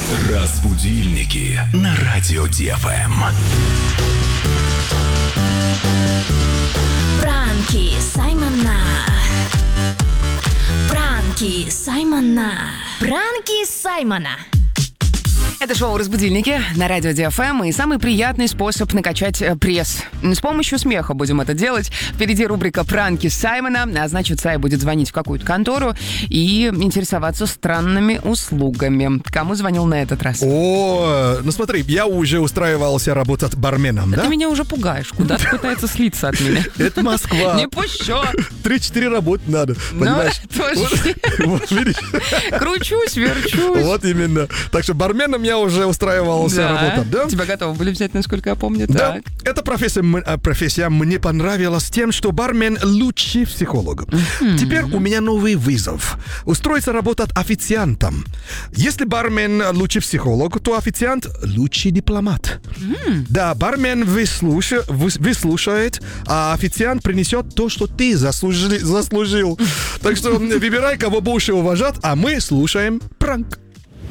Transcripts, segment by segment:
Разбудильники на радио ДФМ. Пранки Саймона. Пранки Саймона. Пранки Саймона. Это шоу «Разбудильники» на радио ДФМ. И самый приятный способ накачать пресс. С помощью смеха будем это делать. Впереди рубрика «Пранки Саймона». А значит, Сай будет звонить в какую-то контору и интересоваться странными услугами. Кому звонил на этот раз? Ну смотри, я уже устраивался работать барменом, да? Ты меня уже пугаешь. Куда ты пытается слиться от меня? Это Москва. Не пущу. 3-4 работать надо, понимаешь? Вот, видишь? Кручусь, верчусь. Вот именно. Так что барменом я уже устраивался работать, да? Тебя готовы были взять, насколько я помню. Да, Так. эта профессия мне понравилась тем, что бармен лучший психолог. Теперь у меня новый вызов. Устроиться работать официантом. Если бармен лучший психолог, то официант лучший дипломат. Да, бармен выслушает, а официант принесет то, что ты заслужил. Так что выбирай, кого больше уважать, а мы слушаем пранк.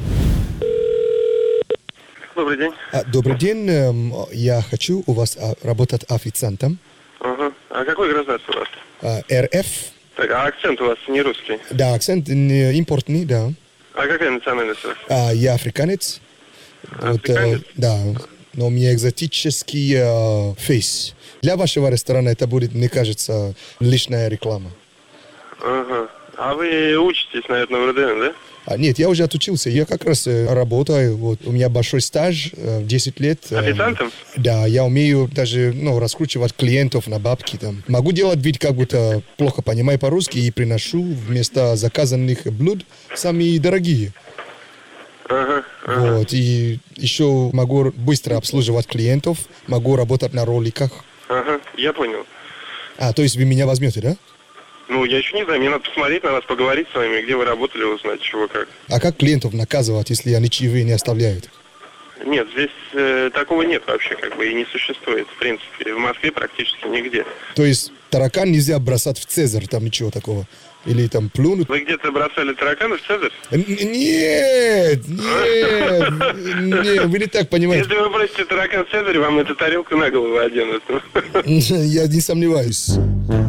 Добрый день. Добрый день. Я хочу у вас работать официантом. Ага. А какой гражданство у вас? РФ. Так, а акцент у вас не русский? Да, акцент импортный, да. А какая национальность у вас? Я африканец. Африканец? Да, но у меня экзотический фейс. Для вашего ресторана это будет, мне кажется, лишняя реклама. Ага. А вы учитесь, наверное, в РДН, да? Нет, я уже отучился. Я как раз работаю. Вот, у меня большой стаж, 10 лет. Официантом? Да, я умею даже раскручивать клиентов на бабки. Там. Могу делать вид, как будто плохо понимаю по-русски и приношу вместо заказанных блюд самые дорогие. Ага. Вот, и еще могу быстро обслуживать клиентов, могу работать на роликах. Ага, я понял. То есть вы меня возьмете, да? Ну, я еще не знаю, мне надо посмотреть на вас, поговорить с вами, где вы работали, узнать, чего как. А как клиентов наказывать, если они чаевые не оставляют? Нет, здесь такого нет вообще, и не существует, в принципе. В Москве практически нигде. То есть таракан нельзя бросать в Цезарь, там ничего такого? Или там плюнуть? Вы где-то бросали таракана в Цезарь? Нет, вы не так понимаете. Если вы бросите таракан в Цезарь, вам эту тарелку на голову оденут. Я не сомневаюсь.